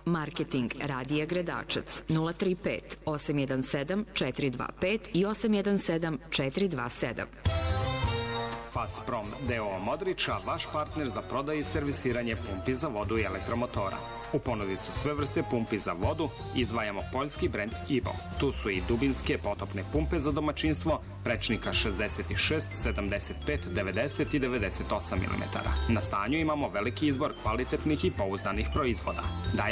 Marketing Radija Gredačac 035 817 425 i 817 427. Fazprom D.O.O. Modrića, vaš partner za prodaj i servisiranje pumpi za vodu i elektromotora. U ponudi su sve vrste pumpi za vodu, izdvajamo poljski brend IBO. Tu su i dubinske potopne pumpe za domaćinstvo, prečnika 66, 75, 90 i 98 mm. Na stanju imamo veliki izbor kvalitetnih i pouzdanih proizvoda.